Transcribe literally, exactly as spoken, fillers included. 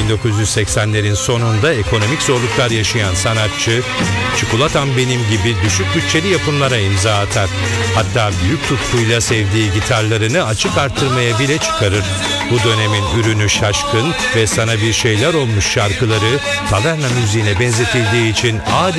bin dokuz yüz seksenlerin sonunda ekonomik zorluklar yaşayan sanatçı, Çikolatam Benim gibi düşük bütçeli yapımlara imza atar. Hatta büyük tutkuyla sevdiği gitarlarını açık arttırmaya bile çıkarır. Bu dönemin ürünü Şaşkın ve Sana Bir Şeyler Olmuş şarkıları taverna müziğine benzetildiği için adeta